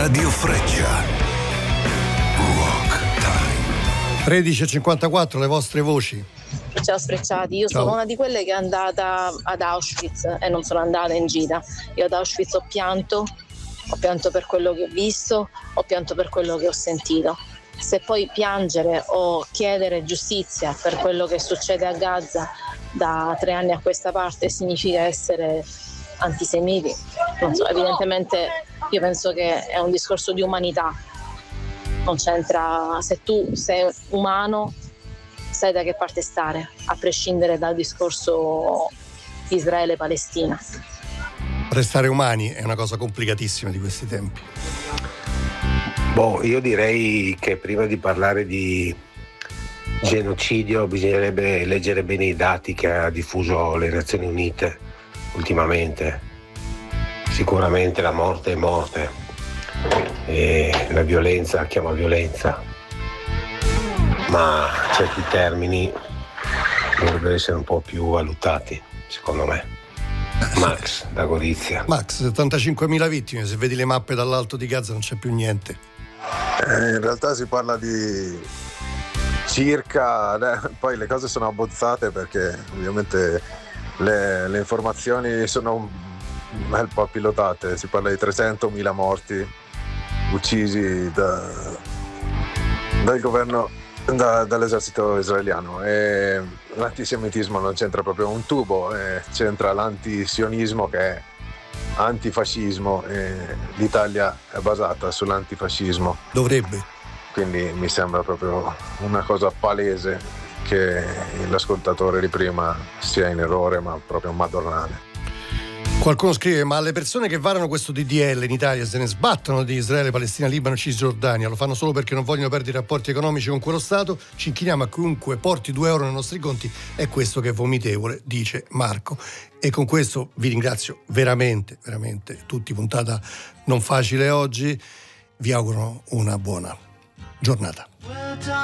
Radio Freccia. Rock Time. 13:54, le vostre voci. Ciao Sfrecciati, io sono una di quelle che è andata ad Auschwitz e non sono andata in gita. Io ad Auschwitz ho pianto per quello che ho visto, ho pianto per quello che ho sentito. Se poi piangere o chiedere giustizia per quello che succede a Gaza da 3 anni a questa parte significa essere antisemiti, non so, evidentemente io penso che è un discorso di umanità, non c'entra, se tu sei umano sai da che parte stare, a prescindere dal discorso Israele-Palestina. Restare umani è una cosa complicatissima di questi tempi. Io direi che prima di parlare di genocidio bisognerebbe leggere bene i dati che ha diffuso le Nazioni Unite ultimamente. Sicuramente la morte è morte e la violenza chiama violenza, ma certi termini dovrebbero essere un po' più valutati, secondo me. Max da Gorizia. Max, 75.000 vittime, se vedi le mappe dall'alto di Gaza non c'è più niente. In realtà si parla di circa, poi le cose sono abbozzate perché ovviamente le informazioni sono un bel po' pilotate, si parla di 300.000 morti uccisi dal governo, dall'esercito israeliano, e l'antisemitismo non c'entra proprio un tubo, c'entra l'antisionismo che è antifascismo e l'Italia è basata sull'antifascismo. Dovrebbe. Quindi mi sembra proprio una cosa palese che l'ascoltatore di prima sia in errore, ma proprio madornale. Qualcuno scrive: ma le persone che varano questo DDL in Italia se ne sbattono di Israele, Palestina, Libano, Cisgiordania, lo fanno solo perché non vogliono perdere i rapporti economici con quello Stato. Ci inchiniamo a chiunque porti 2 euro nei nostri conti, è questo che è vomitevole, dice Marco. E con questo vi ringrazio veramente tutti, puntata non facile oggi, vi auguro una buona giornata.